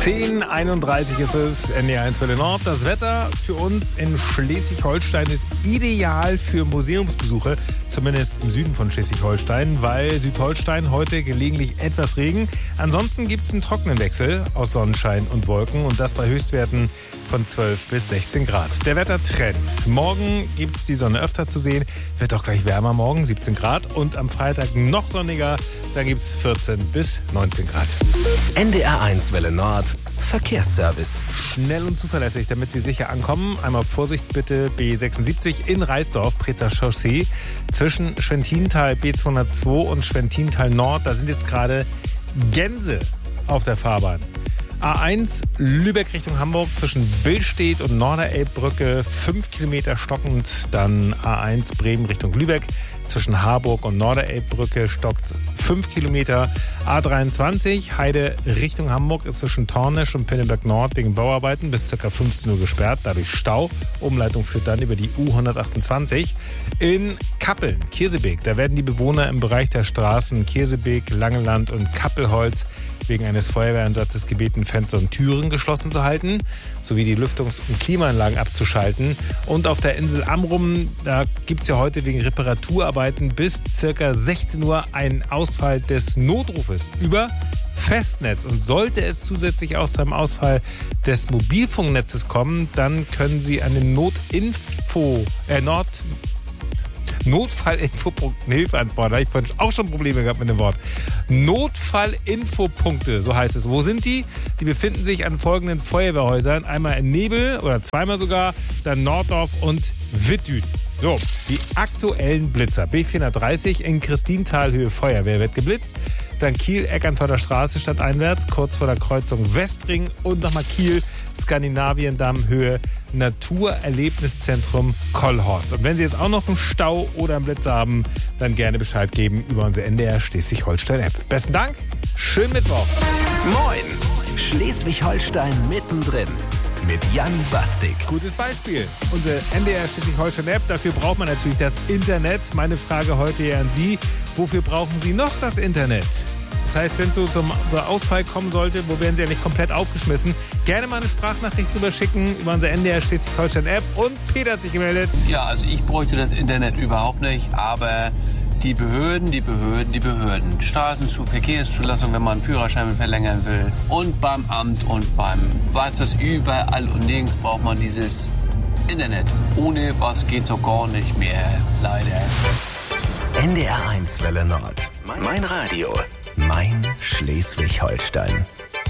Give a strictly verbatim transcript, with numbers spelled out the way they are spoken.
zehn Uhr einunddreißig ist es, N D R eins Welle Nord. Das Wetter für uns in Schleswig-Holstein ist ideal für Museumsbesuche, zumindest im Süden von Schleswig-Holstein, weil Südholstein heute gelegentlich etwas Regen. Ansonsten gibt es einen trockenen Wechsel aus Sonnenschein und Wolken und das bei Höchstwerten von zwölf bis sechzehn Grad. Der Wettertrend. Morgen gibt es die Sonne öfter zu sehen, wird auch gleich wärmer morgen, siebzehn Grad. Und am Freitag noch sonniger, dann gibt es vierzehn bis neunzehn Grad. N D R eins Welle Nord Verkehrsservice. Schnell und zuverlässig, damit Sie sicher ankommen. Einmal Vorsicht bitte, B sechsundsiebzig in Reisdorf, Prezer Chaussee. Zwischen Schwentintal B zweihundertzwei und Schwentintal Nord, da sind jetzt gerade Gänse auf der Fahrbahn. A eins Lübeck Richtung Hamburg zwischen Billstedt und Norderelbbrücke fünf Kilometer stockend. Dann A eins Bremen Richtung Lübeck zwischen Harburg und Norderelbbrücke stockt fünf Kilometer. A dreiundzwanzig Heide Richtung Hamburg ist zwischen Tornisch und Pinneberg Nord wegen Bauarbeiten bis ca. fünfzehn Uhr gesperrt, dadurch Stau. Umleitung führt dann über die U hundertachtundzwanzig. In Kappeln, Kiesebeek, da werden die Bewohner im Bereich der Straßen Kiesebeek, Langeland und Kappelholz wegen eines Feuerwehreinsatzes gebeten, Fenster und Türen geschlossen zu halten, sowie die Lüftungs- und Klimaanlagen abzuschalten. Und auf der Insel Amrum, da gibt es ja heute wegen Reparaturarbeiten bis ca. sechzehn Uhr einen Ausfall des Notrufes über Festnetz. Und sollte es zusätzlich auch zu einem Ausfall des Mobilfunknetzes kommen, dann können Sie an den Notinfo, äh, Nord... Notfallinfopunkte, Hilfeantworter. Ich habe auch schon Probleme gehabt mit dem Wort. Notfallinfopunkte, so heißt es. Wo sind die? Die befinden sich an folgenden Feuerwehrhäusern. Einmal in Nebel oder zweimal sogar, dann Norddorf und Wittdün. So, die aktuellen Blitzer. B vierhundertdreißig in Christintal Höhe Feuerwehr wird geblitzt. Dann Kiel, Eckernförder Straße stadteinwärts, kurz vor der Kreuzung Westring. Und nochmal Kiel, Skandinaviendamm Höhe Naturerlebniszentrum Kollhorst. Und wenn Sie jetzt auch noch einen Stau oder einen Blitzer haben, dann gerne Bescheid geben über unsere N D R Schleswig-Holstein-App. Besten Dank, schönen Mittwoch. Moin, Schleswig-Holstein mittendrin. Mit Jan Bastik. Gutes Beispiel. Unsere N D R Schleswig-Holstein-App, dafür braucht man natürlich das Internet. Meine Frage heute hier an Sie, wofür brauchen Sie noch das Internet? Das heißt, wenn es so zum so Ausfall kommen sollte, wo werden Sie ja nicht komplett aufgeschmissen? Gerne mal eine Sprachnachricht drüber schicken über unsere N D R Schleswig-Holstein-App. Und Peter hat sich gemeldet. Ja, also ich bräuchte das Internet überhaupt nicht, aber die Behörden, die Behörden, die Behörden. Straßenzug, Verkehrszulassung, wenn man einen Führerschein verlängern will. Und beim Amt und beim was das überall und nirgends braucht man dieses Internet. Ohne was geht's auch gar nicht mehr, leider. N D R eins Welle Nord. Mein Radio. Mein Schleswig-Holstein.